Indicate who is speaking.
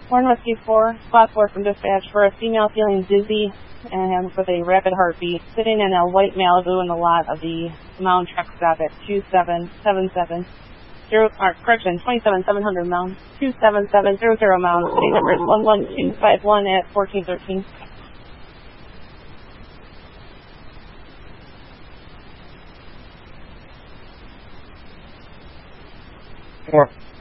Speaker 1: Horn Whiskey 4, Spot 4 from dispatch for a female feeling dizzy and with a rapid heartbeat, sitting in a white Malibu in the lot of the Mound truck stop at 2777. 27700 Mound. 27700 Mound. City number is 11251 at 1413.
Speaker 2: Four.